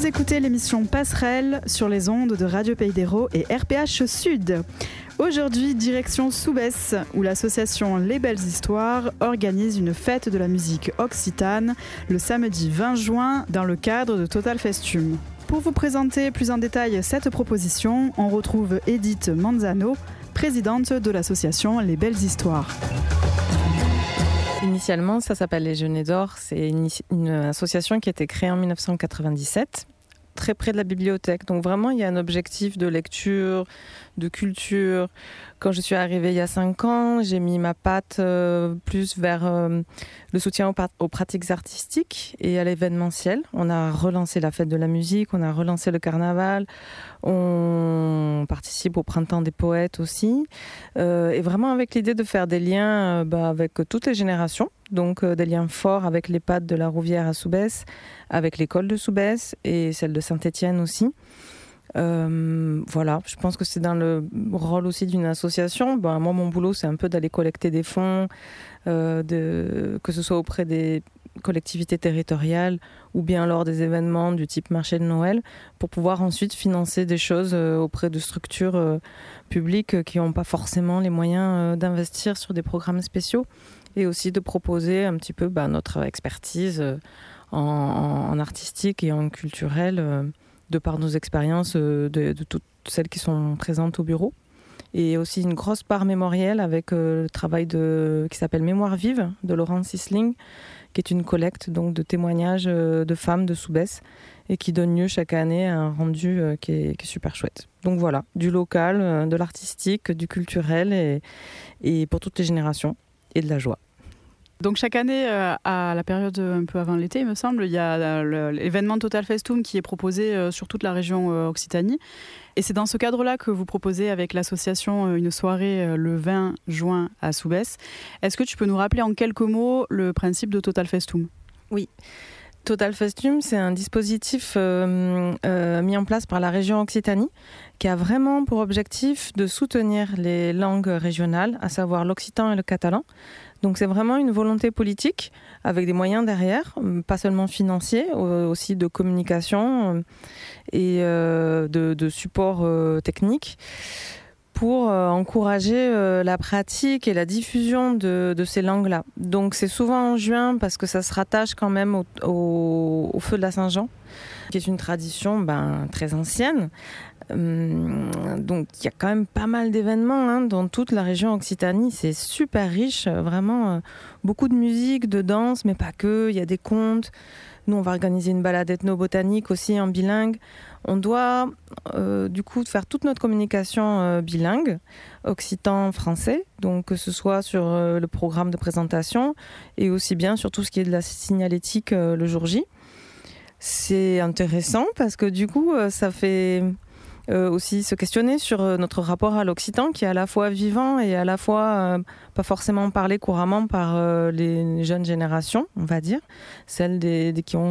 Vous écoutez l'émission Passerelle sur les ondes de Radio Pays d'Hérault et RPH Sud. Aujourd'hui, direction Soubès, où l'association Les Belles Histoires organise une fête de la musique occitane le samedi 20 juin dans le cadre de Total Festum. Pour vous présenter plus en détail cette proposition, on retrouve Edith Manzano, présidente de l'association Les Belles Histoires. Initialement, ça s'appelle Les Genêts d'Or. C'est une association qui a été créée en 1997, très près de la bibliothèque. Donc vraiment, il y a un objectif de lecture, de culture. Quand je suis arrivée il y a 5 ans, j'ai mis ma patte plus vers le soutien aux pratiques artistiques et à l'événementiel. On a relancé la fête de la musique, on a relancé le carnaval, on participe au printemps des poètes aussi. Et vraiment avec l'idée de faire des liens avec toutes les générations. Donc des liens forts avec les pattes de la Rouvière à Soubès, avec l'école de Soubès et celle de Saint-Étienne aussi. Voilà, je pense que c'est dans le rôle aussi d'une association. Moi, mon boulot, c'est un peu d'aller collecter des fonds, que ce soit auprès des collectivités territoriales ou bien lors des événements du type marché de Noël, pour pouvoir ensuite financer des choses auprès de structures publiques qui n'ont pas forcément les moyens d'investir sur des programmes spéciaux, et aussi de proposer un petit peu notre expertise en artistique et en culturel, de par nos expériences de toutes celles qui sont présentes au bureau. Et aussi une grosse part mémorielle avec le travail qui s'appelle Mémoire vive de Laurence Sisling, qui est une collecte donc, de témoignages de femmes de Soubès et qui donne lieu chaque année à un rendu qui est super chouette. Donc voilà, du local, de l'artistique, du culturel et pour toutes les générations, et de la joie. Donc chaque année, à la période un peu avant l'été, il me semble, il y a l'événement Total Festum qui est proposé sur toute la région Occitanie. Et c'est dans ce cadre-là que vous proposez avec l'association une soirée le 20 juin à Soubès. Est-ce que tu peux nous rappeler en quelques mots le principe de Total Festum ? Oui. Total Festum, c'est un dispositif mis en place par la région Occitanie qui a vraiment pour objectif de soutenir les langues régionales, à savoir l'occitan et le catalan. Donc c'est vraiment une volonté politique avec des moyens derrière, pas seulement financiers, aussi de communication et de support technique, pour encourager la pratique et la diffusion de ces langues-là. Donc c'est souvent en juin parce que ça se rattache quand même au feu de la Saint-Jean, qui est une tradition très ancienne. Donc il y a quand même pas mal d'événements dans toute la région Occitanie. C'est super riche, vraiment beaucoup de musique, de danse, mais pas que. Il y a des contes. Nous, on va organiser une balade ethnobotanique aussi en bilingue. On doit du coup faire toute notre communication bilingue, occitan-français, donc que ce soit sur le programme de présentation et aussi bien sur tout ce qui est de la signalétique le jour J. C'est intéressant parce que du coup, ça fait aussi se questionner sur notre rapport à l'occitan qui est à la fois vivant et à la fois pas forcément parlé couramment par les jeunes générations, on va dire. Celles ceux qui ont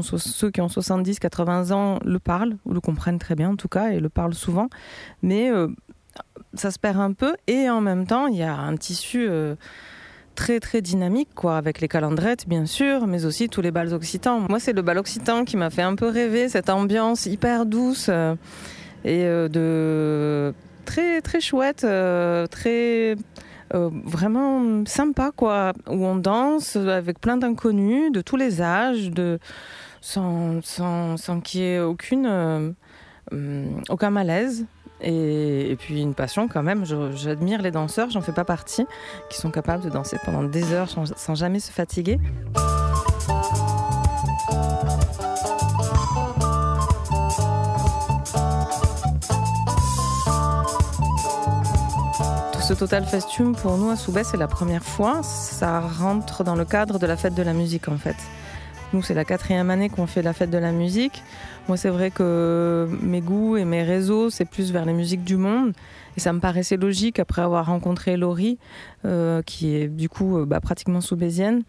70-80 ans le parlent, ou le comprennent très bien en tout cas, et le parlent souvent. Mais ça se perd un peu, et en même temps, il y a un tissu très très dynamique, avec les calendrettes bien sûr, mais aussi tous les bals occitans. Moi, c'est le bal occitan qui m'a fait un peu rêver, cette ambiance hyper douce et de très très chouette, très vraiment sympa où on danse avec plein d'inconnus de tous les âges, sans qu'il y ait aucun malaise. Et puis une passion quand même, j'admire les danseurs, j'en fais pas partie, qui sont capables de danser pendant des heures sans jamais se fatiguer. Ce Total Festum, pour nous à Soubès, c'est la première fois. Ça rentre dans le cadre de la fête de la musique en fait. Nous, c'est la 4e année qu'on fait la fête de la musique. Moi, c'est vrai que mes goûts et mes réseaux, c'est plus vers les musiques du monde. Et ça me paraissait logique, après avoir rencontré Laurie, qui est du coup pratiquement soubésienne,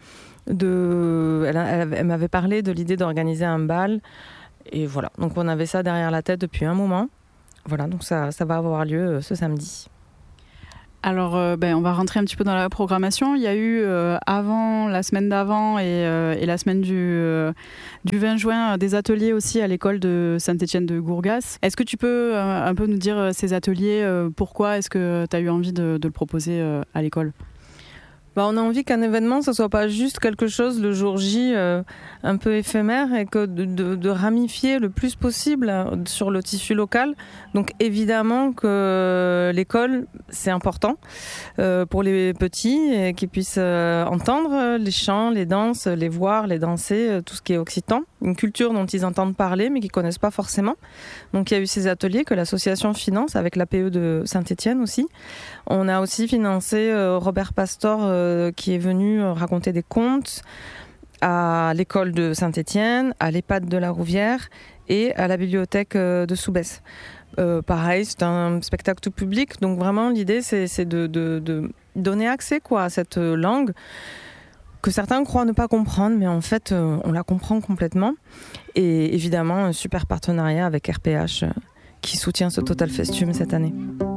elle m'avait parlé de l'idée d'organiser un bal. Et voilà, donc on avait ça derrière la tête depuis un moment. Voilà, donc ça va avoir lieu ce samedi. Alors, on va rentrer un petit peu dans la programmation. Il y a eu la semaine d'avant et la semaine du 20 juin des ateliers aussi à l'école de Saint-Étienne de Gourgas. Est-ce que tu peux un peu nous dire ces ateliers, pourquoi est-ce que tu as eu envie de le proposer à l'école ? On a envie qu'un événement, ce soit pas juste quelque chose le jour J un peu éphémère et que de ramifier le plus possible sur le tissu local. Donc évidemment que l'école, c'est important pour les petits et qu'ils puissent entendre les chants, les danses, les voir, les danser, tout ce qui est occitan. Une culture dont ils entendent parler mais qu'ils connaissent pas forcément. Donc il y a eu ces ateliers que l'association finance avec l'APE de Saint-Étienne aussi. On a aussi financé Robert Pastor qui est venu raconter des contes à l'école de Saint-Étienne, à l'EHPAD de la Rouvière et à la bibliothèque de Soubès. Pareil, c'est un spectacle tout public, donc vraiment l'idée c'est de donner accès à cette langue que certains croient ne pas comprendre, mais en fait on la comprend complètement. Et évidemment un super partenariat avec RPH qui soutient ce Total Festum cette année.